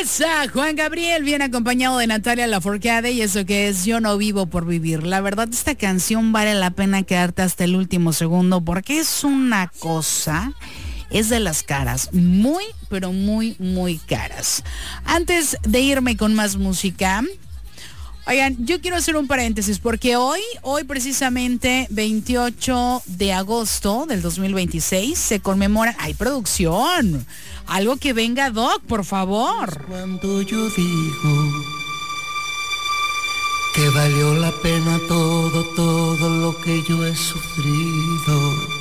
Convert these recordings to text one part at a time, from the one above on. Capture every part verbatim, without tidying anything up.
Esa, Juan Gabriel, bien acompañado de Natalia Lafourcade, y eso que es Yo no vivo por vivir. La verdad, esta canción vale la pena quedarte hasta el último segundo porque es una cosa, es de las caras, muy, pero muy, muy caras. Antes de irme con más música, oigan, yo quiero hacer un paréntesis porque hoy, hoy precisamente veintiocho de agosto del dos mil veintiséis se conmemora, ¡ay, producción! Algo que venga, Doc, por favor. Cuando yo digo que valió la pena todo, todo lo que yo he sufrido.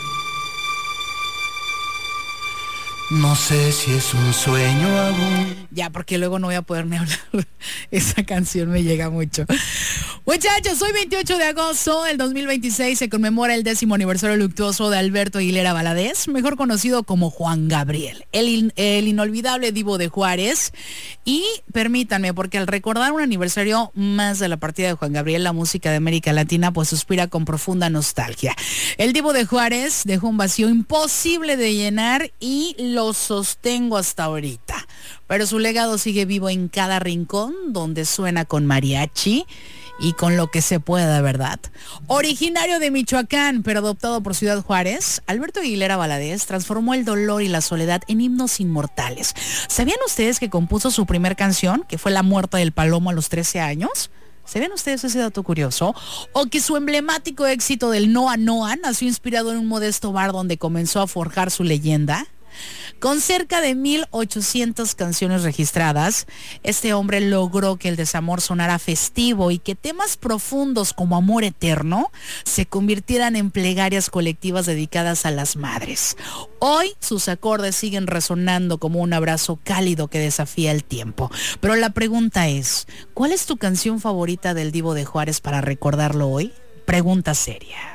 No sé si es un sueño aún. Ya, porque luego no voy a poderme hablar. Esa canción me llega mucho. Muchachos, hoy veintiocho de agosto del dos mil veintiséis se conmemora el décimo aniversario luctuoso de Alberto Aguilera Valadez, mejor conocido como Juan Gabriel, el, in, el inolvidable divo de Juárez. Y permítanme, porque al recordar un aniversario más de la partida de Juan Gabriel, la música de América Latina pues suspira con profunda nostalgia. El divo de Juárez dejó un vacío imposible de llenar y lo sostengo hasta ahorita. Pero su legado sigue vivo en cada rincón donde suena con mariachi y con lo que se pueda, ¿verdad? Originario de Michoacán, pero adoptado por Ciudad Juárez, Alberto Aguilera Valadez transformó el dolor y la soledad en himnos inmortales. ¿Sabían ustedes que compuso su primer canción, que fue La Muerta del Palomo, a los trece años? ¿Sabían ustedes ese dato curioso? O que su emblemático éxito del Noa Noa nació inspirado en un modesto bar donde comenzó a forjar su leyenda. Con cerca de mil ochocientas canciones registradas, este hombre logró que el desamor sonara festivo y que temas profundos como amor eterno se convirtieran en plegarias colectivas dedicadas a las madres. Hoy sus acordes siguen resonando como un abrazo cálido que desafía el tiempo. Pero la pregunta es, ¿cuál es tu canción favorita del Divo de Juárez para recordarlo hoy? Pregunta seria.